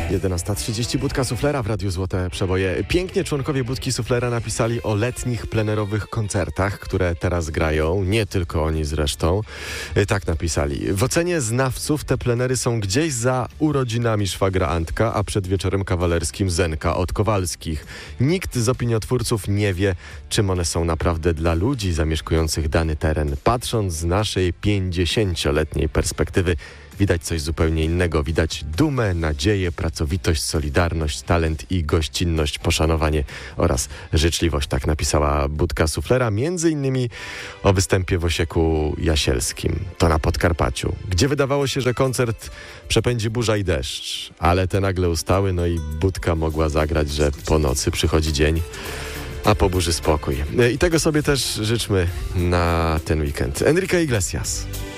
11:30 Budka Suflera w Radiu Złote Przeboje. Pięknie członkowie Budki Suflera napisali o letnich plenerowych koncertach, które teraz grają. Nie tylko oni zresztą. Tak napisali. W ocenie znawców te plenery są gdzieś za urodzinami szwagra Antka, a przed wieczorem kawalerskim Zenka od Kowalskich. Nikt z opiniotwórców nie wie, czym one są naprawdę dla ludzi zamieszkujących dany teren. Patrząc z naszej 50-letniej perspektywy, widać coś zupełnie innego. Widać dumę, nadzieję, pracowitość, solidarność, talent i gościnność, poszanowanie oraz życzliwość. Tak napisała Budka Suflera, między innymi o występie w Osieku Jasielskim. To na Podkarpaciu, gdzie wydawało się, że koncert przepędzi burza i deszcz, ale te nagle ustały, no i Budka mogła zagrać, że po nocy przychodzi dzień, a po burzy spokój. I tego sobie też życzmy na ten weekend. Enrique Iglesias.